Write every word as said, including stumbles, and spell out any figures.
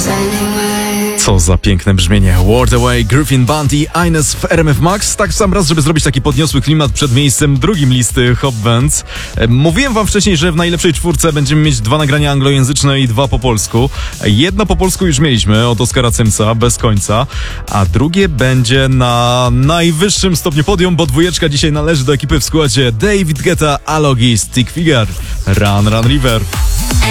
Co za piękne brzmienie. World Away, Griffin Band i Ines w R M F Max. Tak w sam raz, żeby zrobić taki podniosły klimat przed miejscem drugim listy Hot Bands. Mówiłem wam wcześniej, że w najlepszej czwórce będziemy mieć dwa nagrania anglojęzyczne i dwa po polsku. Jedno po polsku już mieliśmy od Oskara Cymca, Bez końca, a drugie będzie na najwyższym stopniu podium, bo dwójeczka dzisiaj należy do ekipy w składzie David Guetta, Alok i Stick Figure. Run, Run River.